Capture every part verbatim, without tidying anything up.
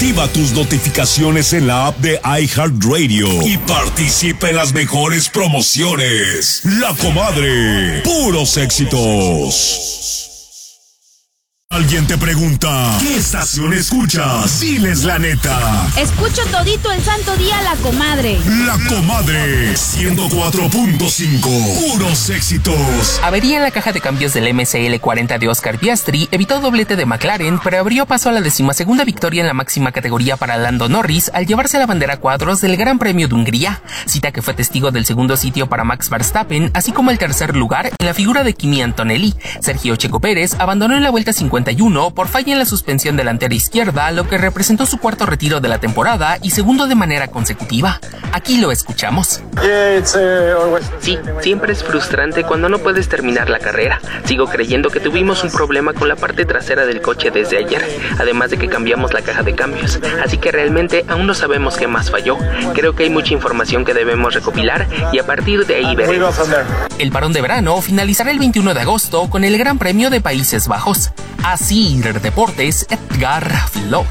Activa tus notificaciones en la app de iHeartRadio y participa en las mejores promociones. La Comadre, puros éxitos. Alguien te pregunta, ¿qué estación escuchas? Diles la neta. Escucho todito el santo día La Comadre. La Comadre, ciento cuatro punto cinco, puros éxitos. Avería en la caja de cambios del M C L cuarenta de Oscar Piastri evitó doblete de McLaren, pero abrió paso a la decimasegunda victoria en la máxima categoría para Lando Norris al llevarse la bandera a cuadros del Gran Premio de Hungría, cita que fue testigo del segundo sitio para Max Verstappen, así como el tercer lugar en la figura de Kimi Antonelli. Sergio Checo Pérez abandonó en la vuelta cincuenta y uno por falla en la suspensión delantera izquierda, lo que representó su cuarto retiro de la temporada y segundo de manera consecutiva. Aquí lo escuchamos. Sí, siempre es frustrante cuando no puedes terminar la carrera. Sigo creyendo que tuvimos un problema con la parte trasera del coche desde ayer, además de que cambiamos la caja de cambios, así que realmente aún no sabemos qué más falló. Creo que hay mucha información que debemos recopilar y a partir de ahí veremos. El parón de verano finalizará el veintiuno de agosto con el Gran Premio de Países Bajos. Así Deportes, Edgar Flores.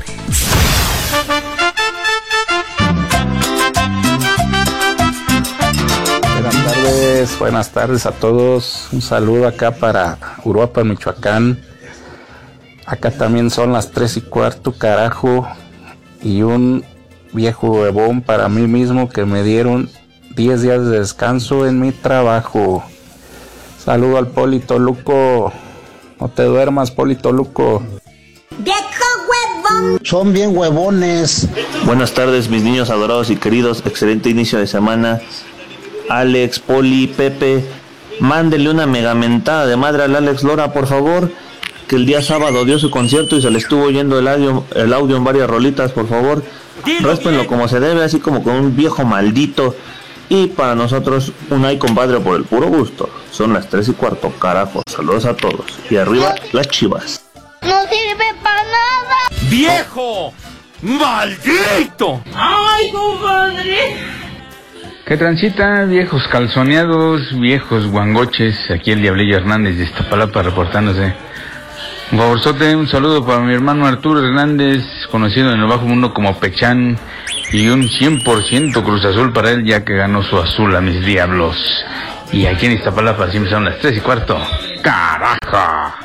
Buenas tardes, buenas tardes a todos. Un saludo acá para Uruapan, Michoacán. Acá también son las tres y cuarto, carajo. Y un viejo huevón para mí mismo que me dieron diez días de descanso en mi trabajo. Saludo al Poli Toluco. No te duermas, Poli Toluco. ¡Viejo huevón! Son bien huevones. Buenas tardes, mis niños adorados y queridos. Excelente inicio de semana. Alex, Poli, Pepe, mándenle una megamentada de madre al Alex Lora, por favor, que el día sábado dio su concierto y se le estuvo oyendo el audio, el audio en varias rolitas, por favor. Réspenlo como se debe, así como con un viejo maldito. Y para nosotros, un ay compadre por el puro gusto. Son las tres y cuarto, carajo. Saludos a todos. Y arriba, las Chivas. ¡No sirve para nada! ¡Viejo! ¡Maldito! ¡Ay, compadre! Que transita, viejos calzoneados, viejos guangoches. Aquí el Diablillo Hernández de Iztapalapa reportándose. Un favorzote, un saludo para mi hermano Arturo Hernández, conocido en el bajo mundo como Pechán, y un cien por ciento Cruz Azul para él, ya que ganó su azul a mis diablos. Y aquí en Iztapalapa siempre son las tres y cuarto. ¡Carajo!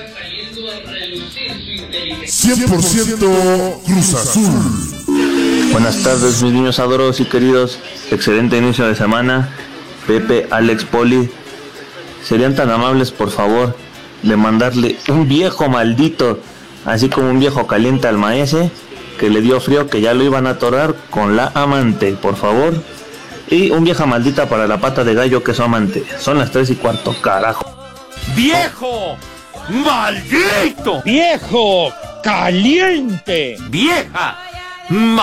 cien por ciento Cruz Azul. Buenas tardes, mis niños adorados y queridos. Excelente inicio de semana. Pepe, Alex, Poli, ¿serían tan amables, por favor, de mandarle un viejo maldito, así como un viejo caliente al maese, que le dio frío, que ya lo iban a atorar con la amante, por favor? Y un vieja maldita para la pata de gallo, que es su amante. Son las tres y cuarto, carajo. ¡Viejo! ¡Maldito! ¡Viejo! ¡Caliente! ¡Vieja! ¡Maldita!